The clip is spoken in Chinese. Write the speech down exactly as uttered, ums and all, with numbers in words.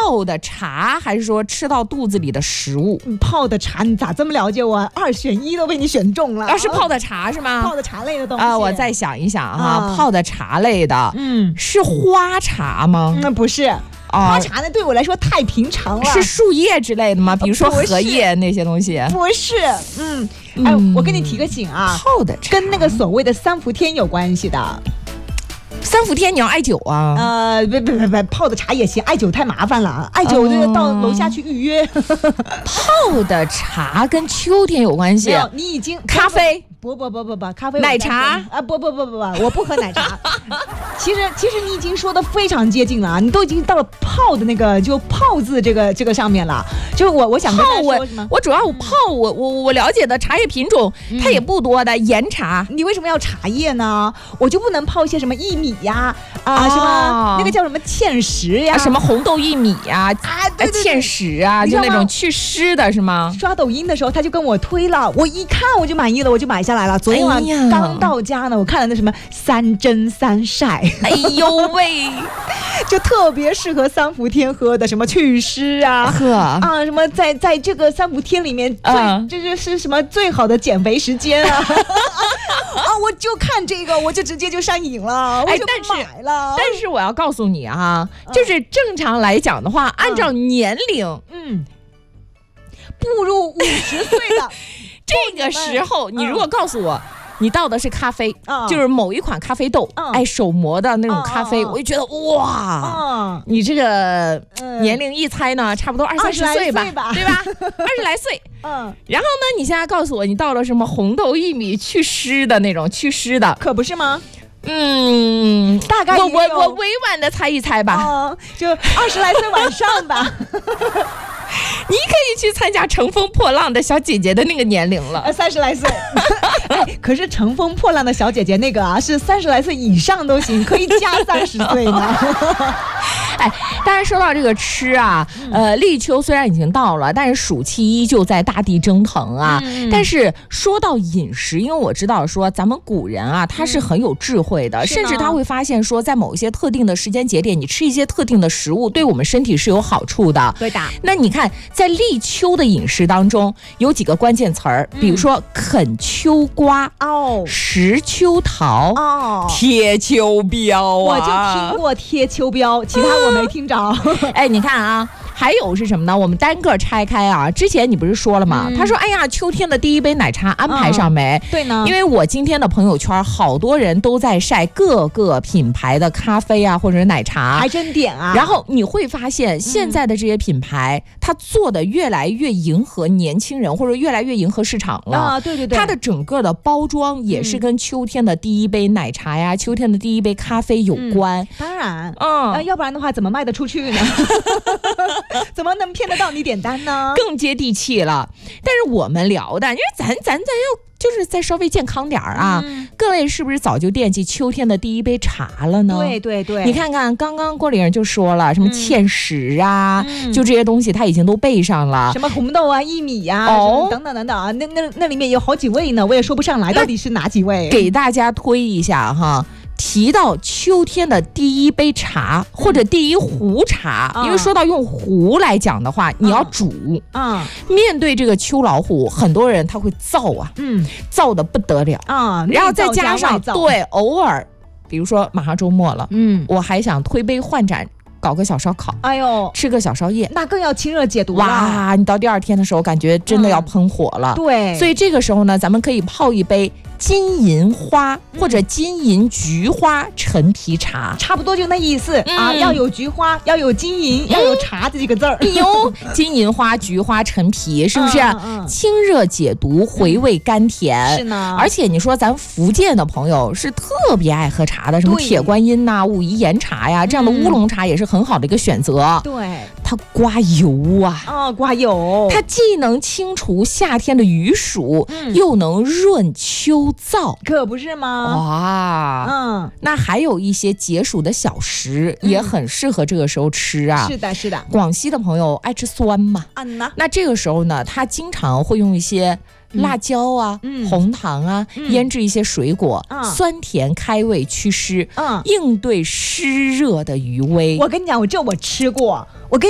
泡的茶，还是说吃到肚子里的食物？ 泡的茶，你咋这么了解我？二选一都被你选中了。 啊，是泡的茶是吗？ 泡的茶类的东西啊，我再想一想哈、啊， 啊泡的茶类的，嗯，是花茶吗？ 那、嗯、不是。花茶呢，对我来说太平常了。 是树叶之类的吗？比如说荷叶那些东西？ 不是，嗯，哎，我跟你提个醒啊， 泡的茶跟那个所谓的三伏天有关系的。 三伏天你要艾灸啊？ 呃，不不不不，泡的茶也行，艾灸太麻烦了，艾灸就到楼下去预约。 泡的茶跟秋天有关系？ 没有，你已经咖啡。 不不不不不，咖啡奶茶啊！不不不不不，我不喝奶茶。其实其实你已经说的非常接近了啊，你都已经到了泡的那个就泡字这个这个上面了。就我我想跟他说什么？ 我主要我泡我我我了解的茶叶品种、嗯、它也不多的，岩茶。 你为什么要茶叶呢？我就不能泡一些什么薏米呀啊、哦、什么那个叫什么芡实呀、 啊，什么红豆薏米呀啊对对对芡实啊，就那种去湿的是吗？ 刷抖音的时候他就跟我推了，我一看我就满意了，我就买下来了。昨天晚上刚到家呢，我看了那什么三蒸三晒， 哎呦喂， 就特别适合三伏天喝的，什么祛湿啊， 喝啊什么在在这个三伏天里面最、嗯、这就是什么最好的减肥时间啊！啊，我就看这个，我就直接就上瘾了，我就买了。 哎、但是但是我要告诉你啊，嗯、就是正常来讲的话，嗯、按照年龄， 嗯，步入五十岁的。 这个时候，你如果告诉我、嗯、你倒的是咖啡、嗯，就是某一款咖啡豆，嗯、哎，手磨的那种咖啡，嗯、我就觉得哇、嗯，你这个年龄一猜呢，差不多二三十岁吧， 吧对吧？二十来岁，嗯。然后呢，你现在告诉我，你倒了什么红豆薏米去湿的那种去湿的， 可不是吗？ 嗯， 大概我我我委婉的猜一猜吧， 哦、就二十来岁往上吧。 你可以去参加乘风破浪的小姐姐的那个年龄了， 呃，三十来岁。哎，可是乘风破浪的小姐姐那个啊，是三十来岁以上都行，可以加三十岁呢。 哎，当然说到这个吃啊，呃，立秋虽然已经到了，但是暑气依旧在大地蒸腾啊。嗯、但是说到饮食，因为我知道说咱们古人啊，他是很有智慧的，嗯、甚至他会发现说，在某一些特定的时间节点，你吃一些特定的食物，对我们身体是有好处的。 对的。 那你看，在立秋的饮食当中，有几个关键词儿，比如说啃秋瓜哦， 食秋桃哦， 贴秋膘啊， 我就听过贴秋膘，其他我没听着。 哎，你看啊。还有是什么呢？我们单个拆开啊。之前你不是说了吗？嗯、他说：“哎呀，秋天的第一杯奶茶安排上没？” 嗯、对呢， 因为我今天的朋友圈好多人都在晒各个品牌的咖啡啊，或者是奶茶， 还真点啊。 然后你会发现，现在的这些品牌，嗯、它做的越来越迎合年轻人，或者越来越迎合市场了。 啊，对对对， 它的整个的包装也是跟秋天的第一杯奶茶呀、嗯、秋天的第一杯咖啡有关。 嗯、当然， 嗯、 呃，要不然的话，怎么卖得出去呢？怎么能骗得到你点单呢？ 更接地气了。但是我们聊的，因为咱咱咱要就是再稍微健康点儿啊、嗯。各位是不是早就惦记秋天的第一杯茶了呢？ 对对对， 你看看刚刚郭玲就说了，什么芡实啊、嗯，就这些东西他已经都备上了。 什么红豆啊、薏米呀、啊，哦，等等等等啊，那那那里面有好几味呢，我也说不上来到底是哪几位。 给大家推一下哈。提到秋天的第一杯茶或者第一壶茶、嗯、因为说到用壶来讲的话、嗯、你要煮啊、嗯。面对这个秋老虎，很多人他会燥啊，嗯，燥的不得了啊、嗯。然后再加上对，偶尔比如说马上周末了，嗯，我还想推杯换盏。搞个小烧烤， 哎呦， 吃个小宵夜， 那更要清热解毒了。 哇，你到第二天的时候，感觉真的要喷火了。 嗯、对， 所以这个时候呢，咱们可以泡一杯金银花、嗯、或者金银菊花陈皮茶， 差不多就那意思、嗯、啊，要有菊花，要有金银，嗯、要有茶这几个字儿。 哎呦，金银花、菊花、陈皮，是不是、啊嗯嗯、清热解毒、回味甘甜？ 嗯、是呢。 而且你说咱福建的朋友是特别爱喝茶的，什么铁观音呐、啊、武夷岩茶呀，这样的乌龙茶也是很好的一个选择。 对， 它刮油啊， 哦，刮油， 它既能清除夏天的余暑、嗯、又能润秋燥， 可不是吗？ 哇，嗯，那还有一些解暑的小食、嗯、也很适合这个时候吃啊。 是的是的， 广西的朋友爱吃酸嘛， 嗯呐， 那这个时候呢，他经常会用一些辣椒啊、嗯、红糖啊、嗯、腌制一些水果、嗯、酸甜开胃祛湿、嗯、应对湿热的余威。 我跟你讲，我这我吃过，